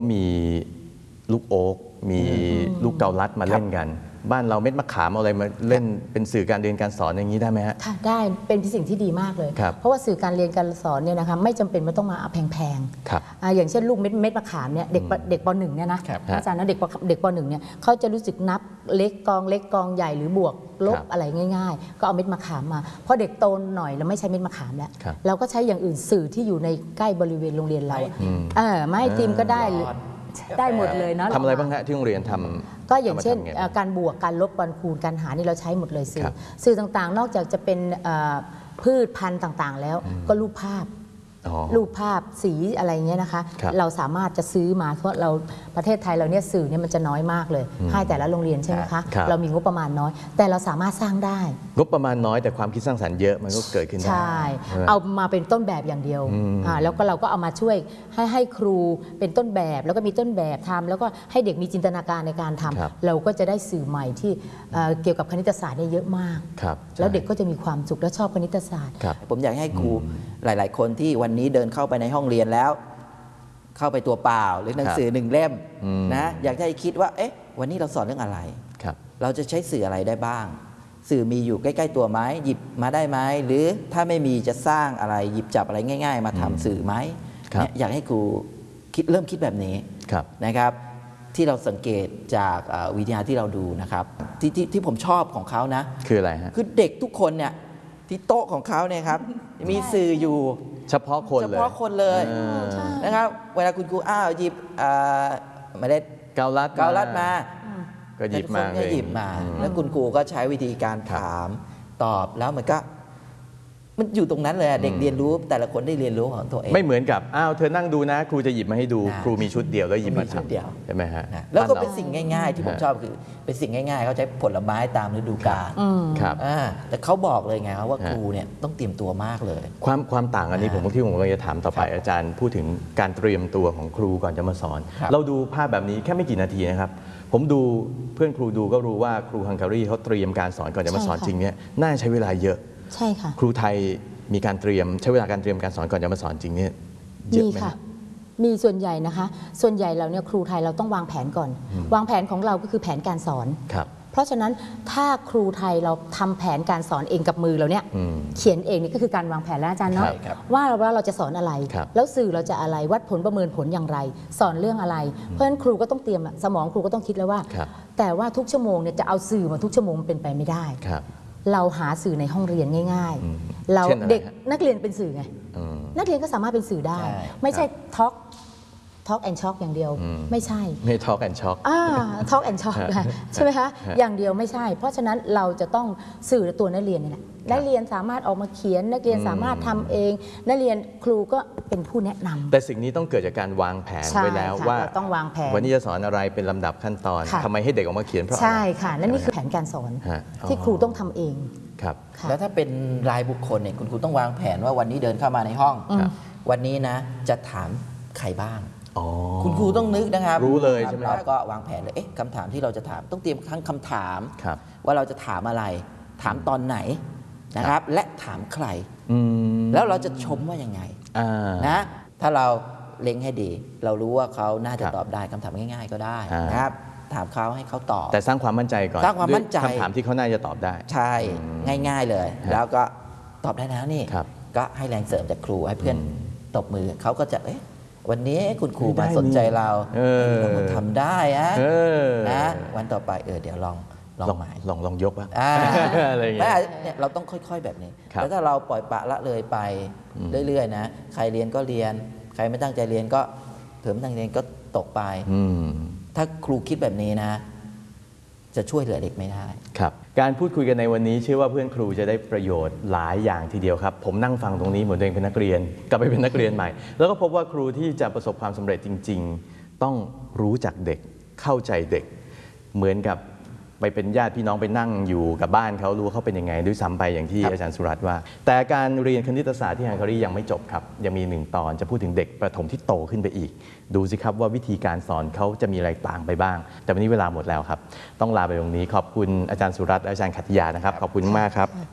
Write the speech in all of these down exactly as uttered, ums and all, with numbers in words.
มีลูกโอ๊กมีลูกเกาลัดมาเล่นกันบ้านเราเม็ดมะขามอะไรมาเล่นเป็นสื่อการเรียนการสอนอย่างนี้ได้ไหมฮะค่ะได้เป็นสิ่งที่ดีมากเลยเพราะว่าสื่อการเรียนการสอนเนี่ยนะคะไม่จำเป็นว่าต้องมาแพงๆอย่างเช่นลูกเม็ดเม็ดมะขามเนี่ยเด็กเด็กป.หนึ่งเนี่ยนะอาจารย์นะเด็กเด็กป.หนึ่งเนี่ยเขาจะรู้สึกนับเล็กกองเล็กกองใหญ่หรือบวกลบอะไรง่ายๆก็เอาเม็ดมะขามมาพอเด็กโตหน่อยเราไม่ใช้เม็ดมะขามแล้วเราก็ใช้อย่างอื่นสื่อที่อยู่ในใกล้บริเวณโรงเรียนเราเออไม่ติมก็ได้ได้หมดเลยเนาะทำอะไรบ้างฮะที่โรงเรียนทำก็อย่างเช่นการบวกการลบการคูณการหารนี่เราใช้หมดเลยสื่อสื่อต่างๆนอกจากจะเป็นพืชพันธุ์ต่างๆแล้วก็รูปภาพรูปภาพสีอะไรเงี้ยนะคะเราสามารถจะซื้อมาเพราะเราประเทศไทยเราเนี่ยสื่อเนี่ยมันจะน้อยมากเลยให้แต่ละโรงเรียนใช่ไหมคะเรามีงบประมาณน้อยแต่เราสามารถสร้างได้งบประมาณน้อยแต่ความคิดสร้างสรรค์เยอะมันก็เกิดขึ้นได้ใช่เอามาเป็นต้นแบบอย่างเดียวแล้วก็เราก็เอามาช่วยให้ให้ครูเป็นต้นแบบแล้วก็มีต้นแบบทำแล้วก็ให้เด็กมีจินตนาการในการทำเราก็จะได้สื่อใหม่ที่เกี่ยวกับคณิตศาสตร์เนี่ยเยอะมากแล้วเด็กก็จะมีความสุขและชอบคณิตศาสตร์ผมอยากให้ครูหลายๆคนที่วันนี้เดินเข้าไปในห้องเรียนแล้วเข้าไปตัวเปล่าหรือหนังสือหนึ่งเล่มนะอยากให้คิดว่าเอ๊ะวันนี้เราสอนเรื่องอะไรเราจะใช้สื่ออะไรได้บ้างสื่อมีอยู่ใกล้ๆตัวไหมหยิบมาได้ไหมหรือถ้าไม่มีจะสร้างอะไรหยิบจับอะไรง่ายๆมาทำสื่อไหมอยากให้ครูคิดเริ่มคิดแบบนี้นะครับที่เราสังเกตจากวิทยาที่เราดูนะครับที่ที่ที่ผมชอบของเขานะคืออะไรฮะคือเด็กทุกคนเนี่ยที่โต๊ะของเขาเนี่ยครับมีสื่ออยู่เฉพาะคนเลยเฉพาะคนเลยนะครับเวลาคุณครูอ้าวหยิบเมล็ดเกาลัดเกาลัดมาก็หยิบมาก็หยิบมาแล้วคุณครูก็ใช้วิธีการถามตอบแล้วมันก็มันอยู่ตรงนั้นเลยเด็กเรียนรู้แต่ละคนได้เรียนรู้ของตัวเองไม่เหมือนกับอ้าวเธอนั่งดูนะครูจะหยิบมาให้ดูครูมีชุดเดียวแล้วหยิบมาชุดเดียวใช่ไหมฮะแล้วก็เป็นสิ่งง่ายๆที่ผมชอบคือเป็นสิ่งง่ายๆเขาใช้ผลไม้ตามฤดูกาลครับแต่เขาบอกเลยไงว่าครูเนี่ยต้องเตรียมตัวมากเลยความความต่างอันนี้ผมที่ผมกำลังจะถามต่อไปอาจารย์พูดถึงการเตรียมตัวของครูก่อนจะมาสอนเราดูภาพแบบนี้แค่ไม่กี่นาทีนะครับผมดูเพื่อนครูดูก็รู้ว่าครูฮังการีเขาเตรียมการสอนก่อนจะมาสอนจริงเนี่ยน่าใช้เวลาเยอะใช่ค่ะครูไทยมีการเตรียมใช้เวลาการเตรียมการสอนก่อนจะมาสอนจริงเนี่ยเยอะไหมค่ะมีส่วนใหญ่นะคะส่วนใหญ่เราเนี่ยครูไทยเราต้องวางแผนก่อนวางแผนของเราก็คือแผนการสอนเพราะฉะนั้นถ้าครูไทยเราทำแผนการสอนเองกับมือเราเนี่ยเขียนเองนี่ก็คือการวางแผนแล้วอาจารย์เนาะว่าเราว่าเราจะสอนอะไรแล้วสื่อเราจะอะไรวัดผลประเมินผลอย่างไรสอนเรื่องอะไรเพราะฉะนั้นครูก็ต้องเตรียมสมองครูก็ต้องคิดแล้วว่าแต่ว่าทุกชั่วโมงเนี่ยจะเอาสื่อมาทุกชั่วโมงเป็นไปไม่ได้เราหาสื่อในห้องเรียนง่ายๆเราเด็กนักเรียนเป็นสื่อไงนักเรียนก็สามารถเป็นสื่อได้ไม่ใช่ท็อกท็อกแอนช็อกอย่างเดียวไม่ใช่ไม่ท็อกแอนช็อกอ่าท็อกแอนช็อกใช่ไหมคะอย่างเดียวไม่ใช่เพราะฉะนั้นเราจะต้องสื่อตัวนักเรียนนี่แหละนักเรียนสามารถออกมาเขียนนักเรียนสามารถทำเองนักเรียนครูก็เป็นผู้แนะนำแต่สิ่งนี้ต้องเกิดจากการวางแผนไว้แล้วว่าต้องวางแผนวันนี้จะสอนอะไรเป็นลำดับขั้นตอนทำไมให้เด็กออกมาเขียนเพราะใช่ค่ะนั่นนี่คือแผนการสอนที่ครูต้องทำเองครับแล้วถ้าเป็นรายบุคคลเนี่ยคุณครูต้องวางแผนว่าวันนี้เดินเข้ามาในห้องวันนี้นะจะถามใครบ้างคุณครูต้องนึกนะครับรู้เลยใช่ไหมเราก็วางแผนเลยเอ๊ะคำถามที่เราจะถามต้องเตรียมทั้งคำถามว่าเราจะถามอะไรถามตอนไหนนะครับและถามใครแล้วเราจะชมว่ายังไงนะถ้าเราเล็งให้ดีเรารู้ว่าเขาน่าจะตอบได้คำถามง่ายๆก็ได้นะครับถามเขาให้เขาตอบแต่สร้างความมั่นใจก่อนสร้างความมั่นใจคำถามที่เขาน่าจะตอบได้ใช่ง่ายๆเลยแล้วก็ตอบได้แล้วนี่ก็ให้แรงเสริมจากครูให้เพื่อนตบมือเขาก็จะเอ๊ะวันนี้คุณครูมาสนใจเราเราทำได้อะนะวันต่อไปเออเดี๋ยวลองลองใหม่ลองลองยกบ้างอะไรอย่างเงี้ยเนี่ยเราต้องค่อยๆแบบนี้แล้วถ้าเราปล่อยปละละเลยไปเรื่อยๆนะใครเรียนก็เรียนใครไม่ตั้งใจเรียนก็เผื่อไม่ตั้งใจเรียนก็ตกไปถ้าครูคิดแบบนี้นะจะช่วยเหลือเด็กไม่ได้ครับการพูดคุยกันในวันนี้เชื่อว่าเพื่อนครูจะได้ประโยชน์หลายอย่างทีเดียวครับผมนั่งฟังตรงนี้เหมือนตัวเองเป็นนักเรียนกลับไปเป็นนักเรียนใหม่แล้วก็พบว่าครูที่จะประสบความสำเร็จจริงๆต้องรู้จักเด็กเข้าใจเด็กเหมือนกับไปเป็นญาติพี่น้องไปนั่งอยู่กับบ้านเขารู้เขาเป็นยังไงด้วยซ้ำไปอย่างที่อาจารย์สุรัตน์ว่าแต่การเรียนคณิตศาสตร์ที่ฮังการียังไม่จบครับยังมีหนึ่งตอนจะพูดถึงเด็กประถมที่โตขึ้นไปอีกดูสิครับว่าวิธีการสอนเขาจะมีอะไรต่างไปบ้างแต่วันนี้เวลาหมดแล้วครับต้องลาไปตรงนี้ขอบคุณอาจารย์สุรัตน์และอาจารย์ขัตติยานะครับขอบคุณมากครับแต่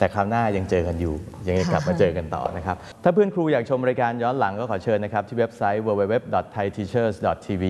แต่คราวหน้ายังเจอกันอยู่ยังไงกลับมาเจอกันต่อนะครับถ้าเพื่อนครูอยากชมรายการย้อนหลังก็ขอเชิญนะครับที่เว็บไซต์ ดับเบิลยู ดับเบิลยู ดับเบิลยู ดอท ไทย ทีเชอร์ส ดอท ที วี